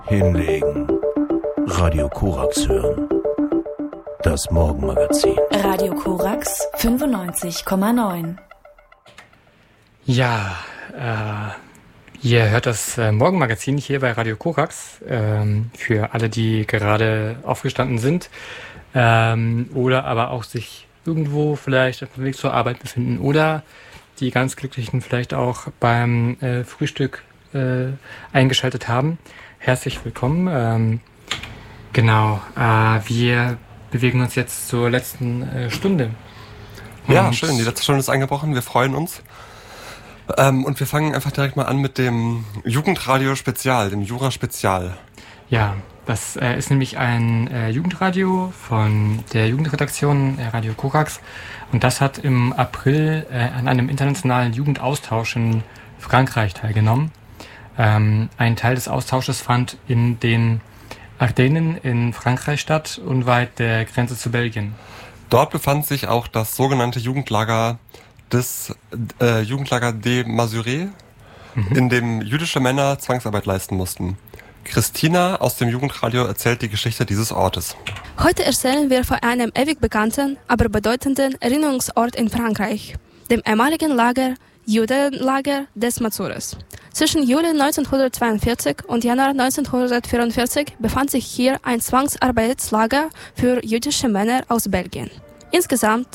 Hinlegen. Radio Korax hören. Das Morgenmagazin. Radio Korax 95,9. Ja, ihr hört das Morgenmagazin hier bei Radio Korax. Für alle, die gerade aufgestanden sind oder aber auch sich irgendwo vielleicht auf dem Weg zur Arbeit befinden oder die ganz Glücklichen vielleicht auch beim Frühstück eingeschaltet haben. Herzlich willkommen. Wir bewegen uns jetzt zur letzten Stunde. Ja, schön. Die letzte Stunde ist angebrochen. Wir freuen uns. Und wir fangen einfach direkt mal an mit dem Jugendradio-Spezial, dem Jura-Spezial. Ja, das ist nämlich ein Jugendradio von der Jugendredaktion Radio Korax. Und das hat im April an einem internationalen Jugendaustausch in Frankreich teilgenommen. Ein Teil des Austausches fand in den Ardennen in Frankreich statt, unweit der Grenze zu Belgien. Dort befand sich auch das sogenannte Jugendlager des Jugendlager des Masurets, in dem jüdische Männer Zwangsarbeit leisten mussten. Christina aus dem Jugendradio erzählt die Geschichte dieses Ortes. Heute erzählen wir von einem ewig bekannten, aber bedeutenden Erinnerungsort in Frankreich, dem ehemaligen Judenlager des Mazures. Zwischen Juli 1942 und Januar 1944 befand sich hier ein Zwangsarbeitslager für jüdische Männer aus Belgien. Insgesamt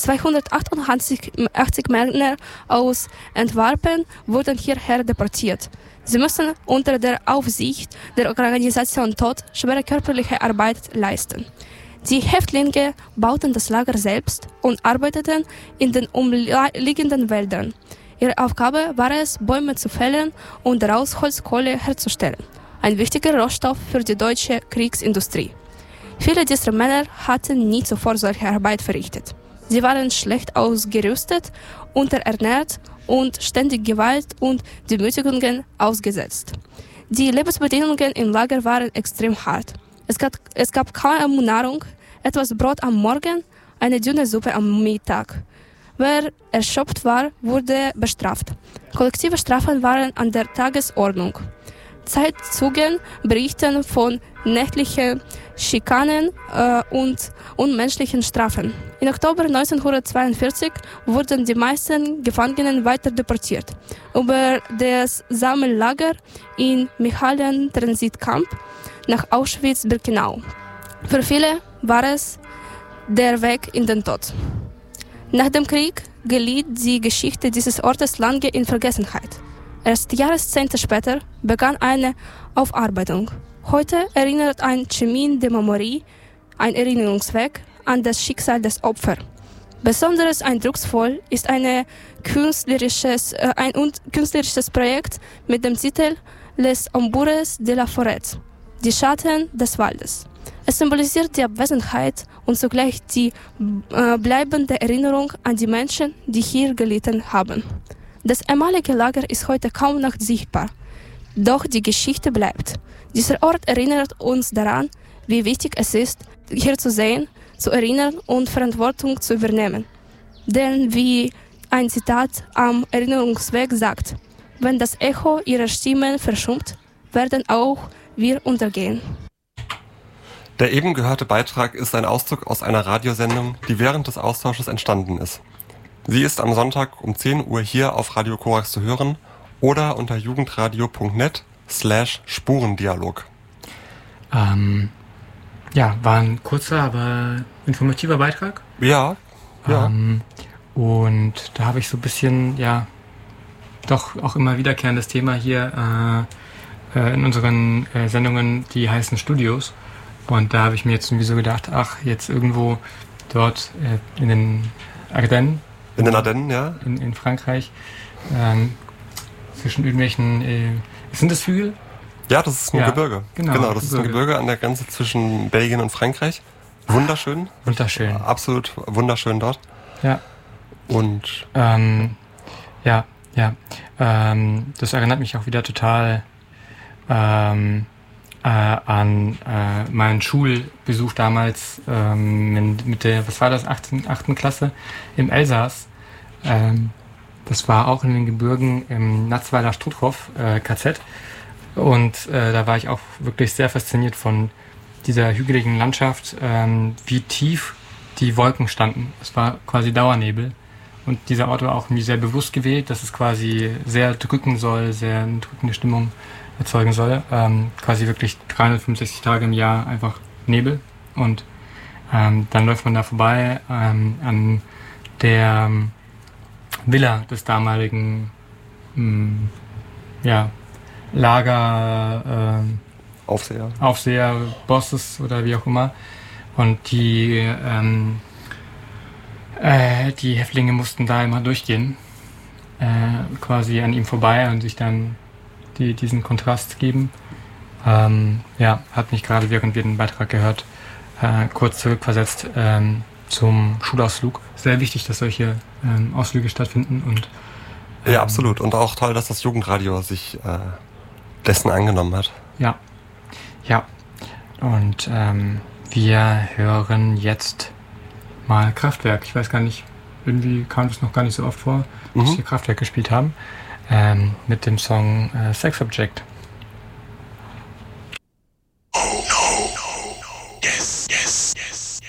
288 Männer aus Antwerpen wurden hierher deportiert. Sie mussten unter der Aufsicht der Organisation Tod schwere körperliche Arbeit leisten. Die Häftlinge bauten das Lager selbst und arbeiteten in den umliegenden Wäldern. Ihre Aufgabe war es, Bäume zu fällen und daraus Holzkohle herzustellen. Ein wichtiger Rohstoff für die deutsche Kriegsindustrie. Viele dieser Männer hatten nie zuvor solche Arbeit verrichtet. Sie waren schlecht ausgerüstet, unterernährt und ständig Gewalt und Demütigungen ausgesetzt. Die Lebensbedingungen im Lager waren extrem hart. Es gab kaum Nahrung, etwas Brot am Morgen, eine dünne Suppe am Mittag. Wer erschöpft war, wurde bestraft. Kollektive Strafen waren an der Tagesordnung. Zeitzeugen berichten von nächtlichen Schikanen und unmenschlichen Strafen. Im Oktober 1942 wurden die meisten Gefangenen weiter deportiert. Über das Sammellager in Michalen-Transitcamp nach Auschwitz-Birkenau. Für viele war es der Weg in den Tod. Nach dem Krieg geriet die Geschichte dieses Ortes lange in Vergessenheit. Erst Jahrzehnte später begann eine Aufarbeitung. Heute erinnert ein Chemin de Memorie, ein Erinnerungsweg, an das Schicksal des Opfers. Besonders eindrucksvoll ist ein künstlerisches Projekt mit dem Titel Les Ombures de la Forêt, die Schatten des Waldes. Es symbolisiert die Abwesenheit und zugleich die bleibende Erinnerung an die Menschen, die hier gelitten haben. Das ehemalige Lager ist heute kaum noch sichtbar, doch die Geschichte bleibt. Dieser Ort erinnert uns daran, wie wichtig es ist, hier zu sehen, zu erinnern und Verantwortung zu übernehmen. Denn wie ein Zitat am Erinnerungsweg sagt, wenn das Echo ihrer Stimmen verschummt, werden auch wir untergehen. Der eben gehörte Beitrag ist ein Auszug aus einer Radiosendung, die während des Austausches entstanden ist. Sie ist am Sonntag um 10 Uhr hier auf Radio Korax zu hören oder unter jugendradio.net/Spurendialog. War ein kurzer, aber informativer Beitrag. Ja. Und da habe ich so ein bisschen, doch auch immer wiederkehrendes Thema hier in unseren Sendungen, die heißen Studios. Und da habe ich mir jetzt irgendwie so gedacht, jetzt irgendwo dort in den Ardennen. In den Ardennen, ja. In Frankreich. Zwischen irgendwelchen, sind das Hügel? Ja, das ist ein Gebirge. Genau, das ist ein Gebirge an der Grenze zwischen Belgien und Frankreich. Wunderschön. Wunderschön. Absolut wunderschön dort. Ja. Und das erinnert mich auch wieder total an meinen Schulbesuch damals mit der, was war das, 8. Klasse im Elsass. Das war auch in den Gebirgen im Natzweiler Struthof KZ. Und da war ich auch wirklich sehr fasziniert von dieser hügeligen Landschaft, wie tief die Wolken standen. Es war quasi Dauernebel. Und dieser Ort war auch mir sehr bewusst gewählt, dass es quasi sehr drücken soll, sehr eine drückende Stimmung erzeugen soll. Quasi wirklich 365 Tage im Jahr einfach Nebel. Und dann läuft man da vorbei an der Villa des damaligen Lager Aufseher, Bosses oder wie auch immer. Und die Häftlinge mussten da immer durchgehen, quasi an ihm vorbei und sich dann diesen Kontrast geben. Hat mich gerade, während wir den Beitrag gehört, kurz zurückversetzt zum Schulausflug. Sehr wichtig, dass solche Ausflüge stattfinden. Und ja, absolut. Und auch toll, dass das Jugendradio sich dessen angenommen hat. Ja. Und wir hören jetzt mal Kraftwerk. Ich weiß gar nicht, irgendwie kam das noch gar nicht so oft vor, dass wir Kraftwerk gespielt haben. Mit dem Song Sex Object.